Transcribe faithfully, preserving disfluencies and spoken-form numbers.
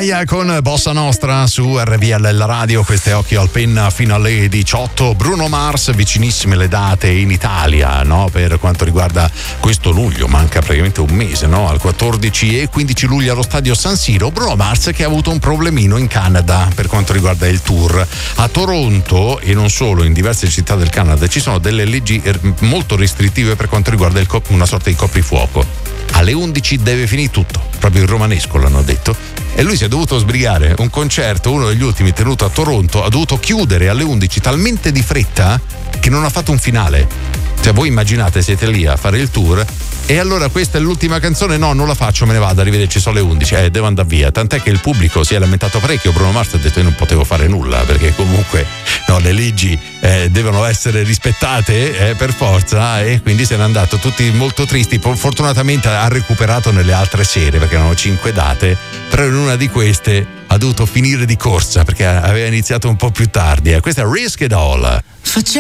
Gaia con Bossa Nostra su R V L la radio, queste Occhio al Penna fino alle diciotto. Bruno Mars, vicinissime le date in Italia, no? Per quanto riguarda questo luglio, manca praticamente un mese, no? Al quattordici e quindici luglio allo stadio San Siro. Bruno Mars che ha avuto un problemino in Canada per quanto riguarda il tour. A Toronto e non solo, in diverse città del Canada ci sono delle leggi molto restrittive per quanto riguarda il cop- una sorta di coprifuoco. Alle undici deve finire tutto, proprio in romanesco l'hanno detto, e lui si è dovuto sbrigare. Un concerto, uno degli ultimi tenuto a Toronto, ha dovuto chiudere alle undici talmente di fretta che non ha fatto un finale. Cioè voi immaginate, siete lì a fare il tour e allora questa è l'ultima canzone, no non la faccio, me ne vado, arrivederci, sono le undici, eh devo andare via. Tant'è che il pubblico si è lamentato parecchio. Bruno Mars ha detto io non potevo fare nulla perché comunque no, le leggi eh, devono essere rispettate eh, per forza, e quindi se n'è andato tutti molto tristi. Fortunatamente ha recuperato nelle altre sere perché erano cinque date, però in una di queste ha dovuto finire di corsa perché aveva iniziato un po' più tardi. eh. Questa è Risk It All.